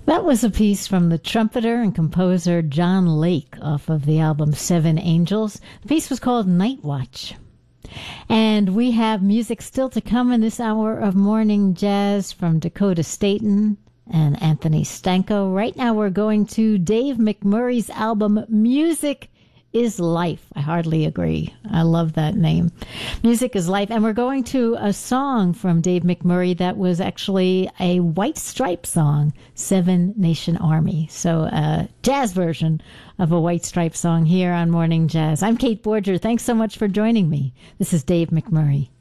That was a piece from the trumpeter and composer John Lake off of the album Seven Angels. The piece was called Night Watch. And we have music still to come in this hour of morning jazz from Dakota Staton and Anthony Stanko. Right now we're going to Dave McMurray's album Music is Life. I hardly agree. I love that name. Music is Life. And we're going to a song from Dave McMurray that was actually a White Stripe song, Seven Nation Army. So a jazz version of a White Stripe song here on Morning Jazz. I'm Kate Borger. Thanks so much for joining me. This is Dave McMurray.